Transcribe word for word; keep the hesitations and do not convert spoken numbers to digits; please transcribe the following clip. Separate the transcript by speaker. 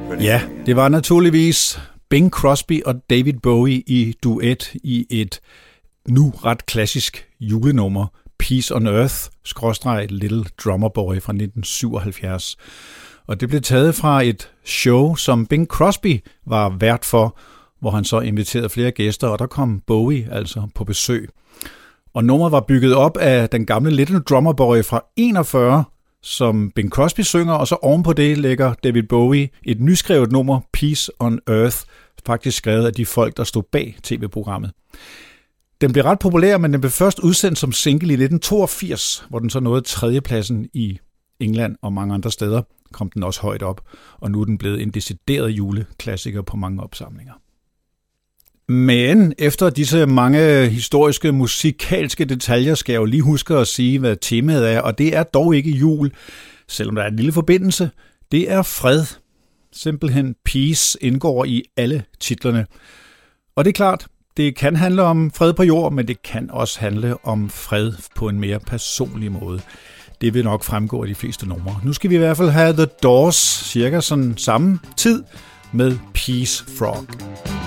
Speaker 1: Ja, det var naturligvis Bing Crosby og David Bowie i duet i et nu ret klassisk julenummer, Peace on Earth, skråstreg Little Drummer Boy fra nitten syvoghalvfjerds. Og det blev taget fra et show, som Bing Crosby var vært for, hvor han så inviterede flere gæster, og der kom Bowie altså på besøg. Og nummeret var bygget op af den gamle Little Drummer Boy fra enogfyrre, som Bing Crosby synger, og så ovenpå det lægger David Bowie et nyskrevet nummer, Peace on Earth, faktisk skrevet af de folk, der stod bag tv-programmet. Den blev ret populær, men den blev først udsendt som single i nitten toogfirs, hvor den så nåede tredjepladsen i England og mange andre steder, kom den også højt op, og nu er den blevet en decideret juleklassiker på mange opsamlinger. Men efter disse mange historiske, musikalske detaljer skal jeg jo lige huske at sige, hvad temaet er, og det er dog ikke jul, selvom der er en lille forbindelse. Det er fred. Simpelthen peace indgår i alle titlerne. Og det er klart, det kan handle om fred på jord, men det kan også handle om fred på en mere personlig måde. Det vil nok fremgå af de fleste numre. Nu skal vi i hvert fald have The Doors cirka sådan samme tid med Peace Frog.